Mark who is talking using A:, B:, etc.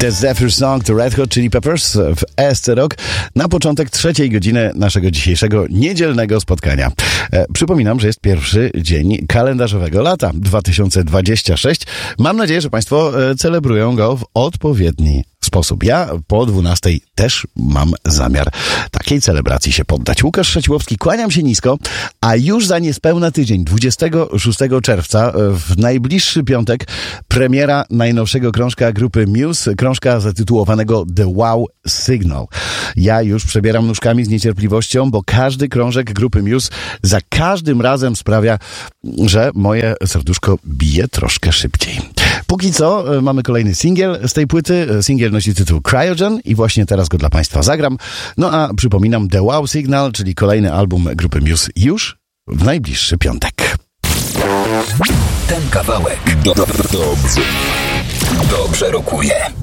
A: The Zephyr Song to Red Hot Chili Peppers w ESC Rock na początek 3. godziny naszego dzisiejszego niedzielnego spotkania. Przypominam, że jest pierwszy dzień kalendarzowego lata 2026. Mam nadzieję, że Państwo celebrują go w odpowiedni sposób. Ja po 12 też mam zamiar takiej celebracji się poddać. Łukasz Szaciłowski, kłaniam się nisko, a już za niespełna tydzień, 26 czerwca, w najbliższy piątek, premiera najnowszego krążka grupy Muse, krążka zatytułowanego The Wow Signal. Ja już przebieram nóżkami z niecierpliwością, bo każdy krążek grupy Muse za każdym razem sprawia, że moje serduszko bije troszkę szybciej. Póki co mamy kolejny singiel z tej płyty. Singiel nosi tytuł Cryogen i właśnie teraz go dla Państwa zagram. No a przypominam, The Wow Signal, czyli kolejny album grupy Muse już w najbliższy piątek.
B: Ten kawałek dobrze rokuje.